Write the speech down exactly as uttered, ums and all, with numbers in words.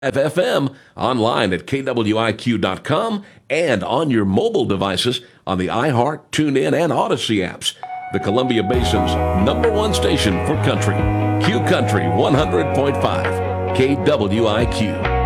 F M, online at K W I Q dot com, and on your mobile devices on the iHeart, TuneIn, and Odyssey apps. The Columbia Basin's number one station for country. Q Country one hundred point five, K W I Q.